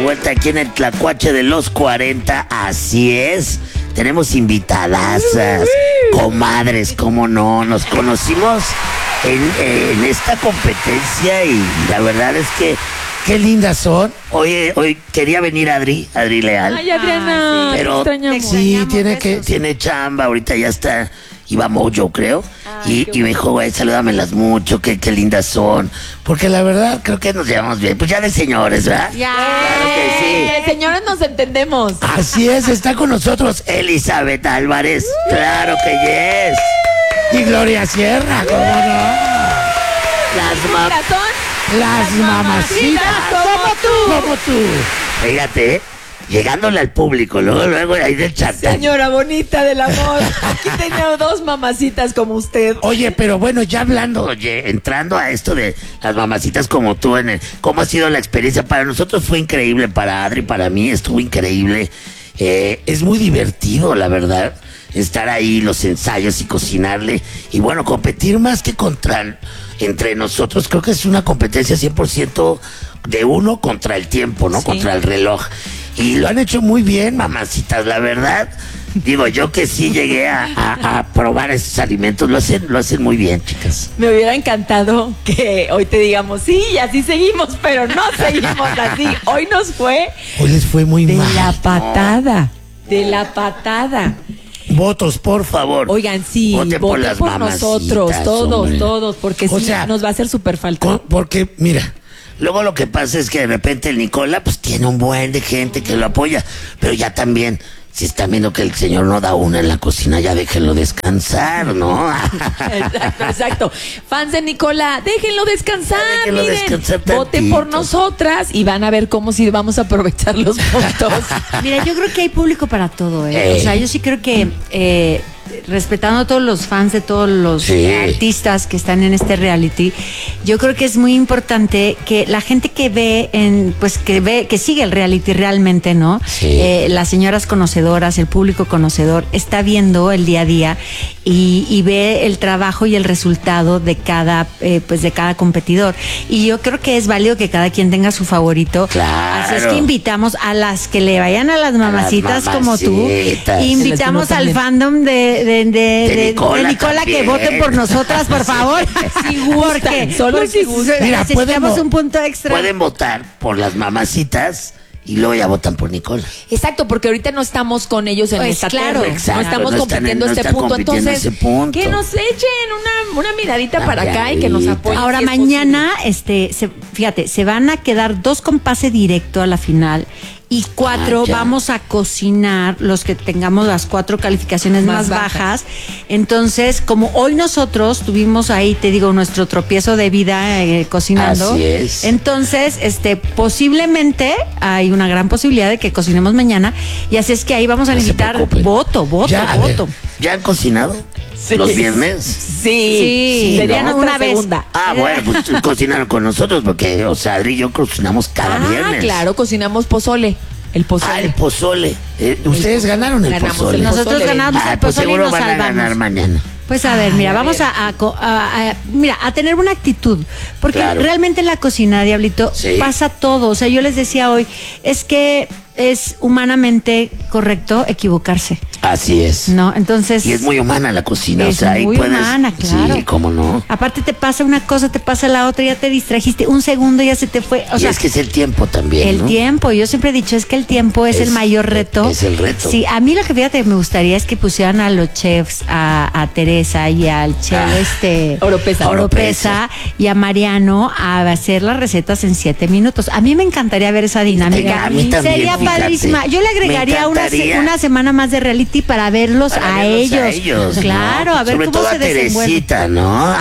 Vuelta aquí en el Tlacuache de los 40, así es. Tenemos invitadasas, comadres, cómo no. Nos conocimos en esta competencia y la verdad es que qué lindas son. Hoy quería venir Adri Leal. Ay, Adriana, pero sí, tiene chamba, ahorita ya está. Iba Mojo, creo. Y me dijo, güey, salúdamelas mucho, qué lindas son. Porque la verdad, creo que nos llevamos bien. Pues ya de señores, ¿verdad? Ya. Claro que sí. De señores nos entendemos. Así es, está con nosotros Elizabeth Álvarez. Claro que yes. Y Gloria Sierra, ¿cómo no? Las mamacitas como tú. Fíjate, llegándole al público, luego ahí del chat. Señora bonita del amor, aquí tengo dos mamacitas como usted. Oye, pero bueno, ya hablando, entrando a esto de las mamacitas como tú, ¿cómo ha sido la experiencia? Para nosotros fue increíble, para Adri, para mí estuvo increíble. Es muy divertido, la verdad, estar ahí, los ensayos y cocinarle. Y bueno, competir más que entre nosotros, creo que es una competencia 100% de uno contra el tiempo, ¿no? Sí. Contra el reloj. Y lo han hecho muy bien, mamacitas, la verdad. Digo, yo que sí llegué a probar esos alimentos, lo hacen muy bien, chicas. Me hubiera encantado que hoy te digamos, sí, y así seguimos, pero no seguimos así. Hoy les fue muy mal. De la patada. Votos, por favor. Oigan, sí, voten por nosotros, todos, porque sí, nos va a hacer súper falta. Porque, mira, luego lo que pasa es que de repente el Nicola pues tiene un buen de gente que lo apoya, pero ya también, si están viendo que el señor no da una en la cocina, ya déjenlo descansar, ¿no? Exacto. Fans de Nicola, déjenlo descansar, voten por nosotras y van a ver cómo sí vamos a aprovechar los puntos. Mira, yo creo que hay público para todo, ¿eh? O sea, yo sí creo que respetando a todos los fans de todos los artistas que están en este reality, yo creo que es muy importante que la gente que que sigue el reality realmente, ¿no? Sí. Las señoras conocedoras, el público conocedor, está viendo el día a día y ve el trabajo y el resultado de cada competidor. Y yo creo que es válido que cada quien tenga su favorito. Claro. Así es que invitamos a las que le vayan a las mamacitas como tú. Invitamos al fandom de Nicola que voten por nosotras, por favor. Si gustan, solo si gustan. Mira, necesitamos un punto extra. Pueden votar por las mamacitas y luego ya votan por Nicola. Exacto, porque ahorita no estamos con ellos en esta claro. No estamos compitiendo este punto. Entonces, que nos echen una miradita para acá y que nos apoyen. Ahora, si mañana, fíjate, se van a quedar 2 con pase directo a la final. Y 4 vamos a cocinar los que tengamos las 4 calificaciones más bajas. Entonces, como hoy nosotros tuvimos ahí, te digo, nuestro tropiezo de vida cocinando. Así es. Entonces, posiblemente hay una gran posibilidad de que cocinemos mañana. Y así es que ahí vamos a necesitar voto. ¿Ya han cocinado? Sí. ¿Los viernes? Sí. Sería una vez. Bueno, pues cocinaron con nosotros porque, Adri y yo cocinamos cada viernes. Claro, cocinamos pozole. El pozole. El pozole. Ustedes ganaron el pozole. Nosotros ganamos el pozole pues seguro y nos van salvamos. A ganar mañana. Pues a ver, mira, vamos a tener una actitud, porque realmente en la cocina, Diablito, pasa todo. O sea, yo les decía hoy, es que es humanamente correcto equivocarse. Así es. ¿No? Entonces. Y es muy humana la cocina, es muy humana, claro. Sí, cómo no. Aparte te pasa una cosa, te pasa la otra, ya te distrajiste, un segundo ya se te fue. Y es que es el tiempo también. El tiempo, yo siempre he dicho, es que el tiempo es el mayor reto. Es el reto. Sí, a mí lo que fíjate me gustaría es que pusieran a los chefs, a Teresa y al chef Oropesa y a Mariano a hacer las recetas en 7 minutos. A mí me encantaría ver esa dinámica. A mí también, sería padrísima. Yo le agregaría una semana más de reality para verlos a ellos. Claro, ¿no? A ver sobre cómo todo se a Teresita, desenvuelven. ¿no?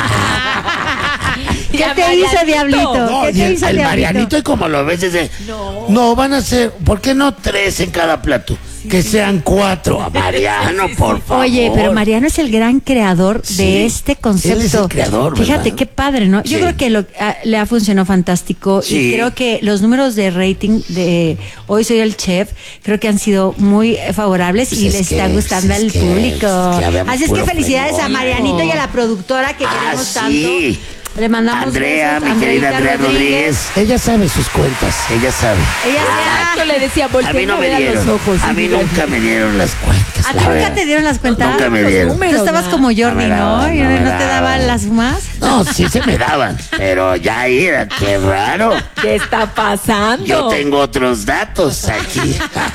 ¿Qué te hizo, Diablito? No, ¿Qué te hizo, el Diablito? Marianito, y como lo ves, no, van a ser, ¿por qué no 3 en cada plato? Que sean 4 a Mariano, por favor. Oye, pero Mariano es el gran creador de este concepto. Él es el creador, ¿verdad? Fíjate qué padre, ¿no? Yo creo que le ha funcionado fantástico y creo que los números de rating de Hoy Soy el Chef creo que han sido muy favorables y le está gustando al público. Así es que felicidades a Marianito y a la productora que queremos tanto. Le mandamos Andrea, besos, mi querida Andrea Rodríguez. Ella sabe sus cuentas, ella sabe. Exacto, le decía, A mí no me dieron, los ojos. a mí nunca me dieron las cuentas. ¿A ti nunca te dieron las cuentas? Nunca me dieron. Tú estabas como Jordi, ¿no? ¿Y no te daban las más? No, sí se me daban, pero ya era, qué raro. ¿Qué está pasando? Yo tengo otros datos aquí.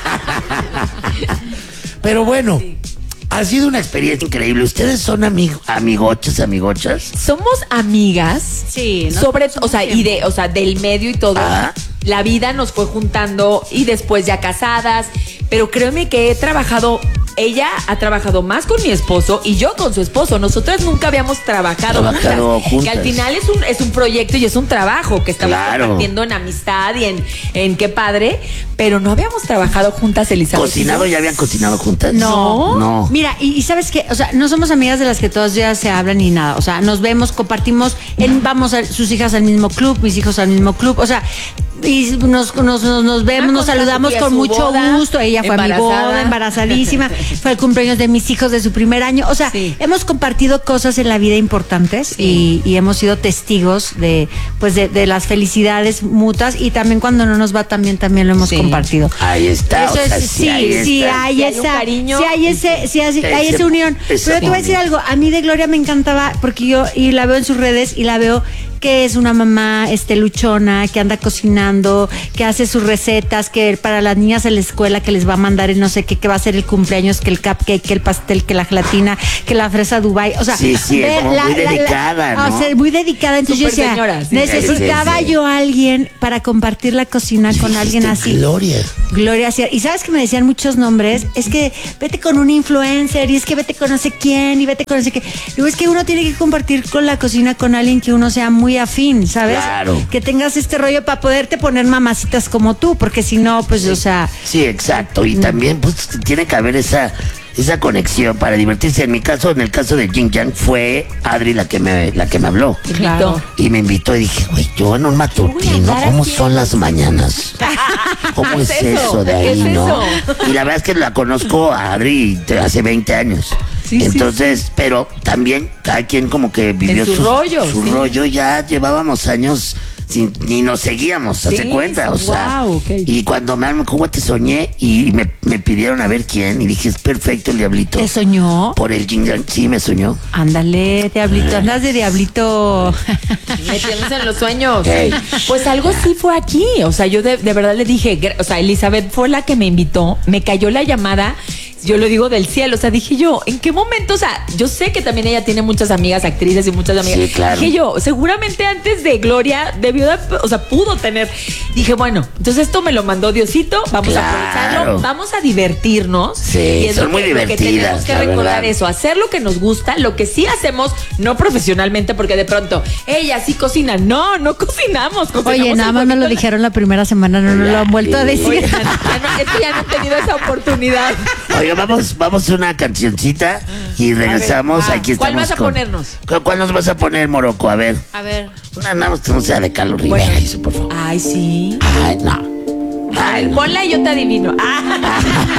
Pero bueno, ha sido una experiencia increíble. ¿Ustedes son amigochas? Somos amigas. Sí. Sobre, o sea, del medio y todo. Ah. La vida nos fue juntando y después ya casadas. Pero créeme que ella ha trabajado más con mi esposo y yo con su esposo. Nosotras nunca habíamos trabajado juntas. Que al final es un proyecto y es un trabajo que estamos compartiendo en amistad y en qué padre. Pero no habíamos trabajado juntas, Elizabeth. ¿Cocinado? ¿Ya habían cocinado juntas? No. Mira, y ¿sabes qué? O sea, no somos amigas de las que todos ya se hablan ni nada. O sea, nos vemos, compartimos, vamos sus hijas al mismo club, mis hijos al mismo club. O sea, y nos vemos, nos saludamos con mucho gusto. Ella fue a mi boda, embarazadísima. Fue el cumpleaños de mis hijos de su primer año. O sea, hemos compartido cosas en la vida importantes y hemos sido testigos de las felicidades mutuas, y también cuando no nos va también lo hemos compartido. Ahí está. Eso hay esa unión. Pero te voy a decir algo, a mí de Gloria me encantaba porque yo la veo en sus redes y la veo que es una mamá luchona, que anda cocinando, que hace sus recetas, que para las niñas en la escuela que les va a mandar el no sé qué, que va a ser el cumpleaños, que el cupcake, que el pastel, que la gelatina, que la fresa Dubai. O sea, muy dedicada, ¿no? O sea, muy dedicada. Entonces yo decía, señora, necesitaba yo a alguien para compartir la cocina con alguien así. Gloria. Y sabes que me decían muchos nombres, es que vete con un influencer, y es que vete con no sé quién, y vete con no sé qué. Luego es que uno tiene que compartir con la cocina con alguien que uno sea muy afín, ¿sabes? Claro. Que tengas este rollo para poderte poner mamacitas como tú, porque si no, pues, o sea... Sí, exacto. Y también, pues, tiene que haber esa conexión para divertirse. En el caso de Jin Yang, fue Adri la que me habló. Claro. Y me invitó y dije, güey, yo en un matutino, ¿cómo son las mañanas? ¿Cómo es eso de ahí, no? Y la verdad es que la conozco a Adri hace 20 años. Entonces, pero también cada quien como que vivió su rollo. Su rollo, ya llevábamos años ni nos seguíamos, hace cuenta, o sea. Y cuando ¿cómo te soñé? Y me pidieron a ver quién, y dije, es perfecto el diablito. ¿Te soñó? Por el Jin Yang, sí, me soñó. Ándale, diablito, andas de diablito. Metiéndose en los sueños. Pues algo sí fue aquí, o sea, yo de verdad le dije, o sea, Elizabeth fue la que me invitó, me cayó la llamada. Yo lo digo del cielo, o sea, dije yo, ¿en qué momento? O sea, yo sé que también ella tiene muchas amigas, actrices y muchas amigas. Sí, claro. Dije yo, seguramente antes de Gloria pudo tener. Dije, bueno, entonces esto me lo mandó Diosito, vamos a aprovecharlo, vamos a divertirnos. Sí, y es son muy divertidas. Lo que tenemos que recordar eso, hacer lo que nos gusta, lo que sí hacemos, no profesionalmente, porque de pronto, ella sí cocina. No cocinamos. Oye, nada más me lo dijeron la primera semana, no lo han vuelto a decir. Oigan, es que ya no he tenido esa oportunidad. Oiga, vamos a una cancioncita y regresamos. Aquí estamos. ¿Cuál vas a ponernos? ¿Cuál nos vas a poner, Morocco? A ver. Una no sea de Carlos Rivera, eso, por favor. Ay, sí. Ay, no. Ponla y yo te adivino.